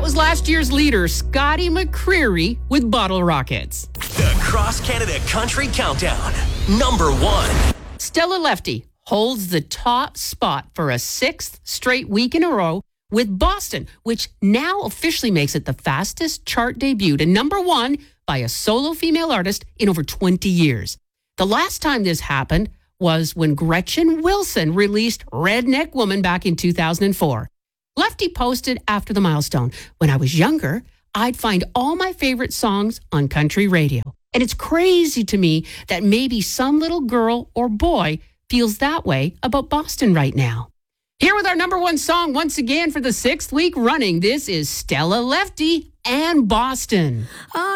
was last year's leader, Scotty McCreery, with Bottle Rockets. The Cross Canada Country Countdown. Number 1. Stella Lefty holds the top spot for a 6th straight week in a row with Boston, which now officially makes it the fastest chart debut to number 1 by a solo female artist in over 20 years. The last time this happened was when Gretchen Wilson released Redneck Woman back in 2004. Lefty posted after the milestone, "When I was younger, I'd find all my favorite songs on country radio. And it's crazy to me that maybe some little girl or boy feels that way about Boston right now." Here with our number 1 song once again for the 6th week running, this is Stella Lefty and Boston.